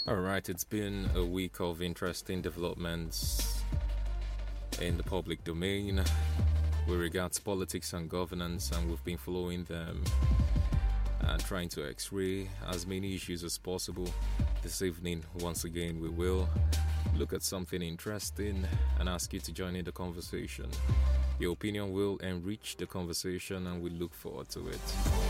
All right, it's been a week of interesting developments in the public domain with regards to politics and governance, and we've been following them and trying to x-ray as many issues as possible. This evening, once again, we will look at something interesting and ask you to join in the conversation. Your opinion will enrich the conversation, and we look forward to it.